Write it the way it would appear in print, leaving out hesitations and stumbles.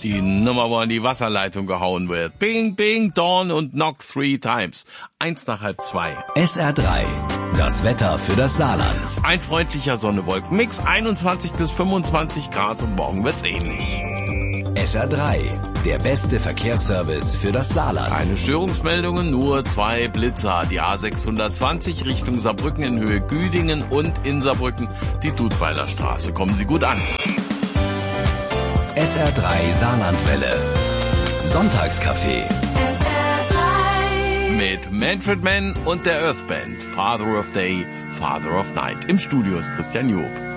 die Nummer, wo an die Wasserleitung gehauen wird. Bing, bing, dawn und knock 3 times. 1:30. SR3, das Wetter für das Saarland. Ein freundlicher Sonne-Wolken-Mix, 21 bis 25 Grad und morgen wird's ähnlich. SR3, der beste Verkehrsservice für das Saarland. Keine Störungsmeldungen, nur 2 Blitzer. Die A620 Richtung Saarbrücken in Höhe Güdingen und in Saarbrücken die Dudweiler Straße. Kommen Sie gut an. SR3 Saarlandwelle. Sonntagscafé. Mit Manfred Mann und der Earth Band. Father of Day, Father of Night. Im Studio ist Christian Job.